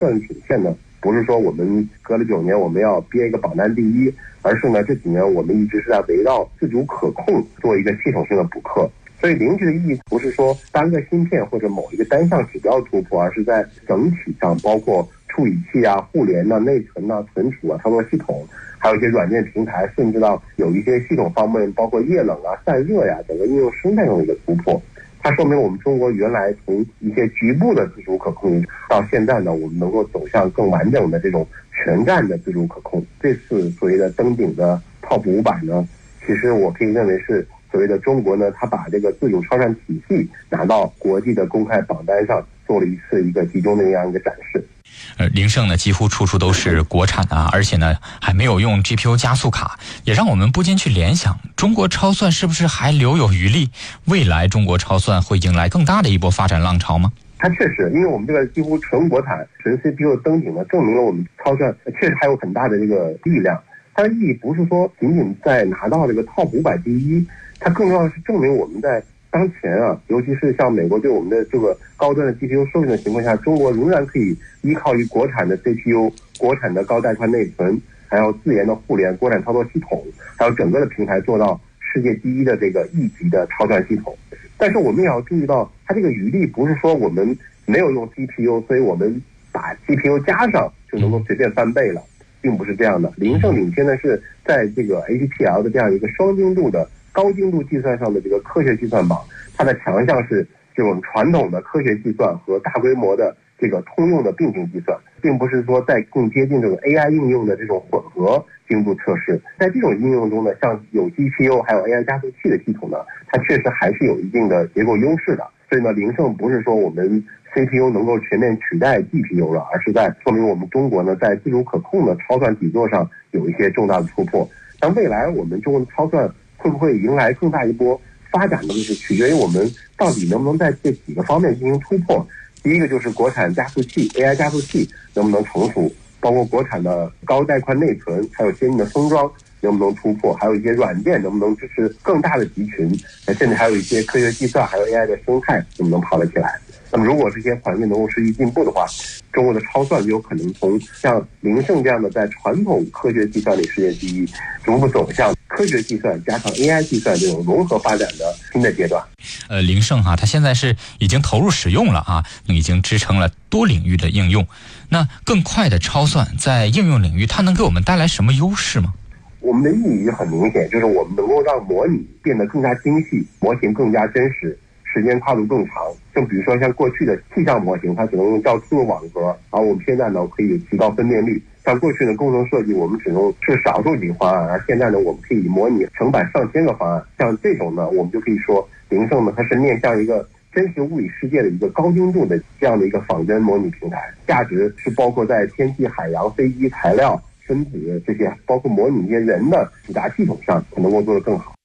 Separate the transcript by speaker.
Speaker 1: 算曲线呢，不是说我们隔了9年我们要憋一个榜单第一，而是呢这几年我们一直是在围绕自主可控做一个系统性的补课。所以0G的意义不是说单个芯片或者某一个单项指标突破，而是在整体上，包括处理器啊、互联啊、内存啊、存储啊、操作系统，还有一些软件平台，甚至到有一些系统方面，包括液冷啊、散热呀，整个应用生态上的一个突破。它说明我们中国原来从一些局部的自主可控，到现在呢，我们能够走向更完整的这种全站的自主可控。这次所谓的登顶的 Top 500呢，其实我可以认为是所谓的中国呢，它把这个自主超算体系拿到国际的公开榜单上，做了一个集中的这样一个展示。
Speaker 2: 凌盛呢几乎处处都是国产的，而且呢还没有用 GPU 加速卡，也让我们不禁去联想，中国超算是不是还留有余力？未来中国超算会迎来更大的一波发展浪潮吗？
Speaker 1: 它确实，因为我们这个几乎纯国产、纯 CPU 登顶呢，证明了我们超算确实还有很大的这个力量。它的意义不是说仅仅在拿到这个 Top 500第一，它更重要的是证明我们在当前啊，尤其是像美国对我们的这个高端的 GPU 授权的情况下，中国仍然可以依靠于国产的 CPU、国产的高带宽内存，还有自研的互联、国产操作系统，还有整个的平台做到世界第一的这个1级的超算系统。但是我们也要注意到，它这个余力不是说我们没有用 GPU， 所以我们把 GPU 加上就能够随便翻倍了，并不是这样的。凌盛领先的是在这个 HPL 的这样一个双精度的高精度计算上的这个科学计算榜，它的强项是这种传统的科学计算和大规模的这个通用的并行计算，并不是说在更接近这种 AI 应用的这种混合精度测试。在这种应用中呢，像有 GPU 还有 AI 加速器的系统呢，它确实还是有一定的结构优势的。所以呢，凌盛不是说我们 CPU 能够全面取代 GPU 了，而是在说明我们中国呢在自主可控的超算底座上有一些重大的突破。但未来我们中国的超算会不会迎来更大一波发展呢？就是取决于我们到底能不能在这几个方面进行突破。第一个就是国产加速器 AI 加速器能不能成熟，包括国产的高带宽内存，还有先进的封装能不能突破，还有一些软件能不能支持更大的集群，甚至还有一些科学计算还有 AI 的生态能不能跑得起来。那么如果这些环境能够持续进步的话，中国的超算就有可能从像凌盛这样的在传统科学计算里世界第一，逐步走向科学计算加上 AI 计算这种融合发展的新的阶段。
Speaker 2: 凌盛它现在是已经投入使用了啊，已经支撑了多领域的应用。那更快的超算在应用领域，它能给我们带来什么优势吗？
Speaker 1: 我们的意义很明显，就是我们能够让模拟变得更加精细，模型更加真实，时间跨度更长。就比如说像过去的气象模型，它只能用较粗的网格，而我们现在呢可以提高分辨率。像过去的工程设计，我们只能是少数几个方案，而现在呢我们可以模拟成百上千个方案。像这种呢，我们就可以说凌盛呢它是面向一个真实物理世界的一个高精度的这样的一个仿真模拟平台，价值是包括在天气、海洋、飞机、材料、分子这些，包括模拟一些人的复杂系统上，能够做得更好。